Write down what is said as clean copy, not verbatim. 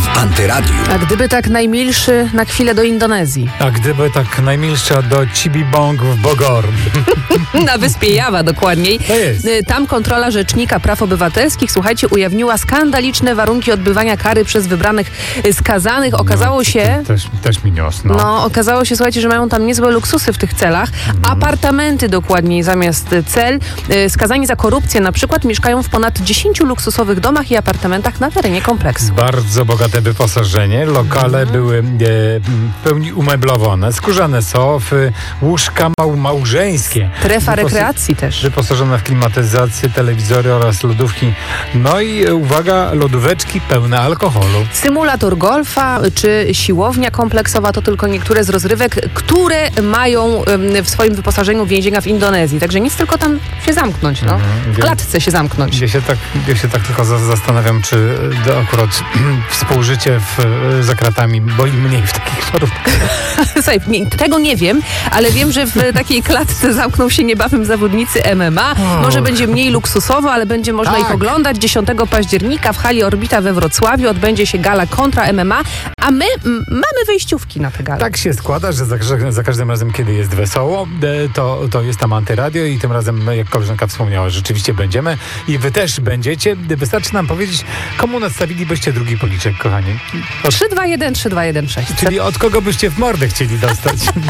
w Antyradiu. A gdyby tak najmilszy na chwilę do Indonezji? A gdyby tak najmilsza do Cibibong w Bogor. Na wyspie Jawa dokładniej. To jest. Tam kontrola Rzecznika Praw Obywatelskich, słuchajcie, ujawniła skandaliczne warunki odbywania kary przez wybranych skazanych. Okazało się... Też mi niosno. No, okazało się, słuchajcie, że mają tam niezłe luksusy w tych celach. Apartamenty dokładniej zamiast cel. Skazani za korupcję na przykład mieszkają w ponad 10 luksusowych domach i apartamentach na terenie kompleksu. Bardzo bogate wyposażenie. Lokale były w pełni umeblowane. Skórzane sofy, łóżka małżeńskie. Strefa rekreacji też. Wyposażone w klimatyzację, telewizory oraz lodówki. No i uwaga, lodóweczki pełne alkoholu. Symulator golfa czy siłownia kompleksowa to tylko niektóre z rozrywek, które mają w swoim wyposażeniu więzienia w Indonezji. Także nic, tylko tam się zamknąć. No. W klatce się zamknąć. Ja się tak tylko zastanawiam, czy akurat współżycie za kratami boli mniej w takich warunkach. Słuchaj, tego nie wiem, ale wiem, że w takiej klatce zamkną się niebawem zawodnicy MMA. Może będzie mniej luksusowo, ale będzie można ich oglądać. 10 października w hali Orbita we Wrocławiu odbędzie się gala kontra MMA, a my mamy wejściówki na tę galę. Tak się składa, że za każdym razem, kiedy jest wesoło, to jest tam Antyradio i tym razem, jak koleżanka wspomniała, rzeczywiście będziemy i wy też będziecie. Wystarczy nam powiedzieć, komu nastawilibyście drugi policzek, kochani. 321 3216. Czyli od kogo byście w mordę chcieli dostać?